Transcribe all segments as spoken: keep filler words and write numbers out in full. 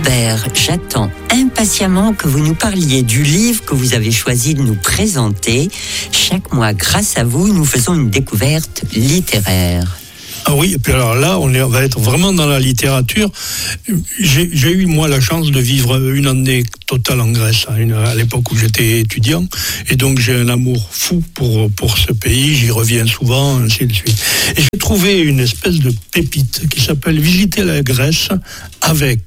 Robert, j'attends impatiemment que vous nous parliez du livre que vous avez choisi de nous présenter. Chaque mois, grâce à vous, nous faisons une découverte littéraire. Ah oui, et puis alors là, on, est, on va être vraiment dans la littérature. J'ai, j'ai eu, moi, la chance de vivre une année totale en Grèce, hein, une, à l'époque où j'étais étudiant. Et donc, j'ai un amour fou pour, pour ce pays. J'y reviens souvent, ainsi de suite. Et j'ai trouvé une espèce de pépite qui s'appelle « Visiter la Grèce avec ».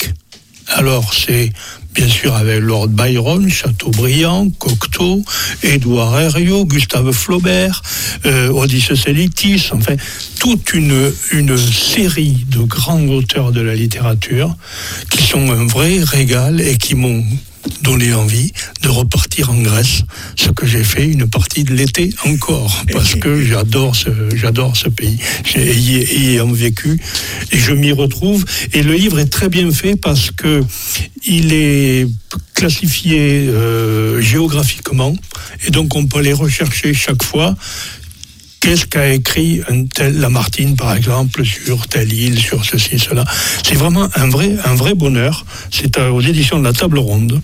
Alors, c'est bien sûr avec Lord Byron, Chateaubriand, Cocteau, Édouard Herriot, Gustave Flaubert, euh, Odysseus Elitis, enfin, toute une, une série de grands auteurs de la littérature qui sont un vrai régal et qui m'ont donné envie de repartir en Grèce, ce que j'ai fait une partie de l'été encore, parce que j'adore ce, j'adore ce pays, j'ai y ayant vécu, et je m'y retrouve, et le livre est très bien fait parce que il est classifié euh, géographiquement, et donc on peut aller rechercher chaque fois. Qu'est-ce qu'a écrit un tel Lamartine, par exemple, sur telle île, sur ceci, cela. C'est vraiment un vrai, un vrai bonheur. C'est aux éditions de la Table Ronde.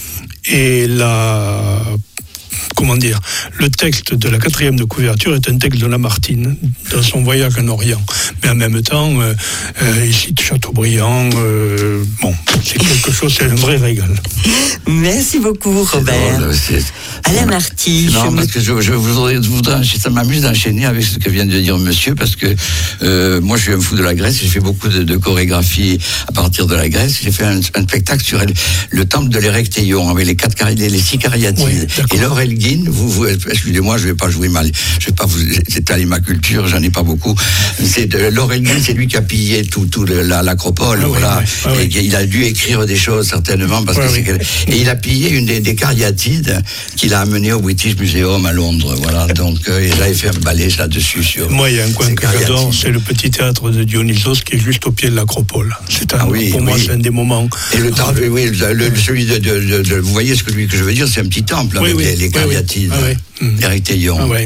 Et la... Comment dire, le texte de la quatrième de couverture est un texte de Lamartine dans son voyage en Orient. Mais en même temps, euh, euh, il cite Chateaubriand. Euh, bon, c'est quelque chose, c'est un vrai régal. Merci beaucoup, Robert. Drôle, Alain Marty. Non, je parce que je, je voudrais, voudrais, ça m'amuse d'enchaîner avec ce que vient de dire monsieur, parce que euh, moi, je suis un fou de la Grèce. J'ai fait beaucoup de, de chorégraphie à partir de la Grèce. J'ai fait un, un spectacle sur le, le temple de l'Érectéion avec les quatre les, les six cariatides. Oui, et Laure Elgin, vous, vous, excusez-moi, je vais pas jouer mal, je vais pas vous étaler ma culture, j'en ai pas beaucoup. C'est de, Laure Elgin, c'est lui qui a pillé tout, tout le, la, l'acropole, ah, voilà. Oui, oui, oui. Et il a dû écrire des choses certainement parce oui, que oui. c'est et il a pillé une des, des cariatides qu'il a amené au British Museum à Londres, voilà. Donc euh, j'avais fait un ballet là-dessus sur. Moi, il y a un coin que j'adore, c'est le petit théâtre de Dionysos qui est juste au pied de l'acropole. C'est un, ah, oui, pour oui. moi, c'est un des moments. Et le temple, oui, le, le, celui de, de, de, de, vous voyez ce que lui que je veux dire, c'est un petit temple oui, avec oui, les, les cariatides. Oui, oui. Ah, oui. Ah, oui.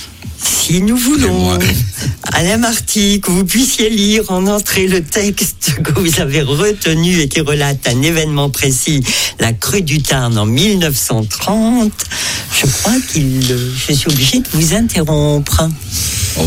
Si nous voulons, Alain Marty, que vous puissiez lire en entrée le texte que vous avez retenu et qui relate un événement précis, la crue du Tarn en mille neuf cent trente, je crois qu'il, je suis obligé de vous interrompre. Oh.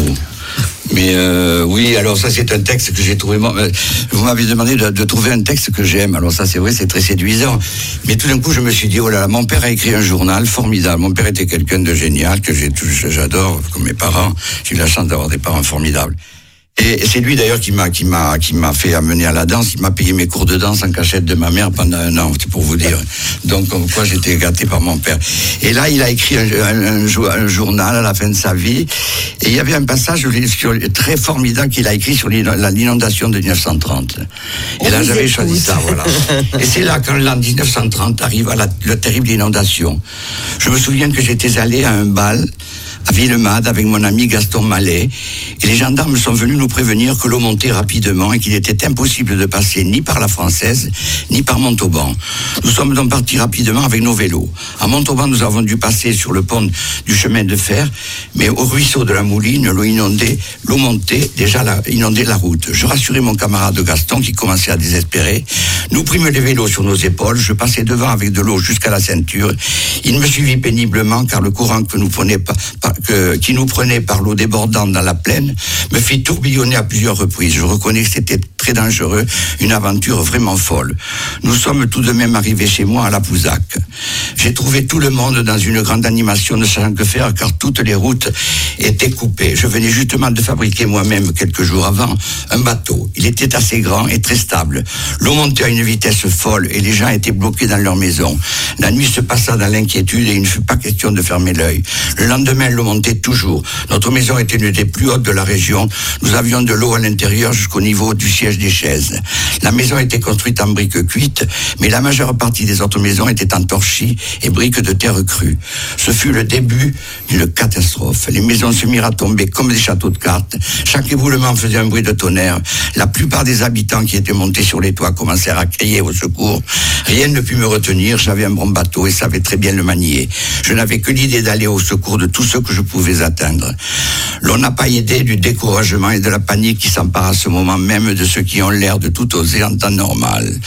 Mais euh, oui, alors ça c'est un texte que j'ai trouvé. Vous m'avez demandé de, de trouver un texte que j'aime. Alors ça c'est vrai, c'est très séduisant. Mais tout d'un coup je me suis dit oh là là, mon père a écrit un journal formidable. Mon père était quelqu'un de génial que j'ai, j'adore comme mes parents. J'ai eu la chance d'avoir des parents formidables. Et c'est lui d'ailleurs qui m'a qui m'a qui m'a fait amener à la danse. Il m'a payé mes cours de danse en cachette de ma mère pendant un an, c'est pour vous dire. Donc comme quoi j'étais gâté par mon père. Et là il a écrit un, un, un, un journal à la fin de sa vie. Et il y avait un passage sur, très formidable qu'il a écrit sur l'inondation de dix-neuf cent trente. Et là j'avais choisi ça, voilà. Et c'est là quand l'an dix-neuf cent trente arrive à la, la terrible inondation. Je me souviens que j'étais allé à un bal à Villemade avec mon ami Gaston Mallet, et les gendarmes sont venus nous prévenir que l'eau montait rapidement et qu'il était impossible de passer ni par la Française, ni par Montauban. Nous sommes donc partis rapidement avec nos vélos. À Montauban, nous avons dû passer sur le pont du chemin de fer, mais au ruisseau de la Mouline, l'eau inondée, l'eau montait, déjà la, inondait la route. Je rassurais mon camarade Gaston qui commençait à désespérer. Nous prîmes les vélos sur nos épaules, je passais devant avec de l'eau jusqu'à la ceinture. Il me suivit péniblement car le courant que nous prenait pas, pas Que, qui nous prenait par l'eau débordante dans la plaine, me fit tourbillonner à plusieurs reprises. Je reconnais que c'était très dangereux, une aventure vraiment folle. Nous sommes tout de même arrivés chez moi à la Pouzac. J'ai trouvé tout le monde dans une grande animation, ne sachant que faire, car toutes les routes étaient coupées. Je venais justement de fabriquer moi-même, quelques jours avant, un bateau. Il était assez grand et très stable. L'eau montait à une vitesse folle et les gens étaient bloqués dans leur maison. La nuit se passa dans l'inquiétude et il ne fut pas question de fermer l'œil. Le lendemain, l'eau montait toujours. Notre maison était une des plus hautes de la région. Nous avions de l'eau à l'intérieur jusqu'au niveau du siège des chaises. La maison était construite en briques cuites, mais la majeure partie des autres maisons étaient en torchis et briques de terre crue. Ce fut le début d'une catastrophe. Les maisons se mirent à tomber comme des châteaux de cartes. Chaque éboulement faisait un bruit de tonnerre. La plupart des habitants qui étaient montés sur les toits commencèrent à crier au secours. Rien ne put me retenir. J'avais un bon bateau et savais très bien le manier. Je n'avais que l'idée d'aller au secours de tous ceux que je pouvais atteindre. L'on n'a pas idée du découragement et de la panique qui s'empare à ce moment même de ceux qui ont l'air de tout oser en temps normal.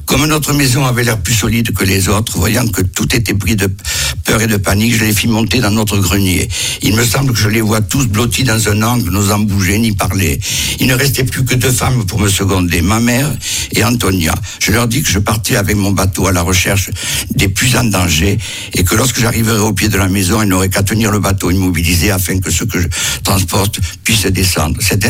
Comme notre maison avait l'air plus solide que les autres, voyant que tout était pris de peur et de panique, je les fis monter dans notre grenier. Il me semble que je les vois tous blottis dans un angle, n'osant bouger ni parler. Il ne restait plus que deux femmes pour me seconder, ma mère et Antonia. Je leur dis que je partais avec mon bateau à la recherche des plus en danger et que lorsque j'arriverai au pied de la maison, il n'aurait qu'à tenir le bateau immobilisé afin que ce que je transporte puisse descendre. Cette